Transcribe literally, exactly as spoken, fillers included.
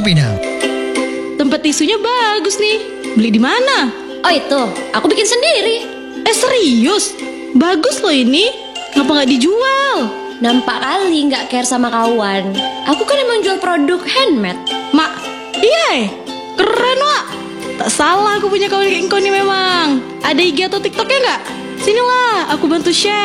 Pinang. Tempat tisunya bagus nih. Beli di mana? Oh itu, aku bikin sendiri. Eh serius? Bagus loh ini. Ngapa nggak dijual? Nampak kali nggak care sama kawan. Aku kan emang jual produk handmade. Mak, iya eh. Keren Wak. Tak salah aku punya kawan kayak engkau nih memang. Ada I G atau TikToknya nggak? Sinilah, aku bantu share.